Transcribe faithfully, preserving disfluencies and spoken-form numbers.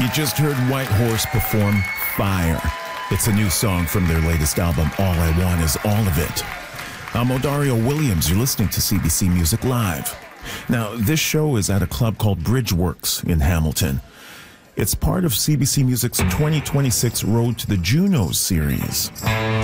You just heard White Horse perform Fire. It's a new song from their latest album, All I Want Is All of It. I'm Odario Williams. You're listening to C B C Music Live. Now, this show is at a club called Bridgeworks in Hamilton. It's part of C B C Music's twenty twenty-six Road to the Junos series.